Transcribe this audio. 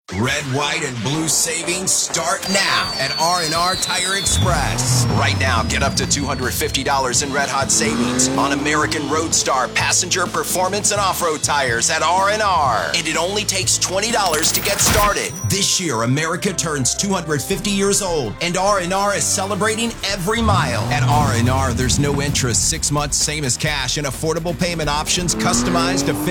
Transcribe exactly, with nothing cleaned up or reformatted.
Red, white, and blue savings start now at R and R Tire Express. Right now, get up to two hundred fifty dollars in red hot savings on American Roadstar passenger performance and off-road tires at R and R. And it only takes twenty dollars to get started. This year, America turns two hundred fifty years old, and R and R is celebrating every mile. At R and R, there's no interest, six months, same as cash, and affordable payment options customized to fit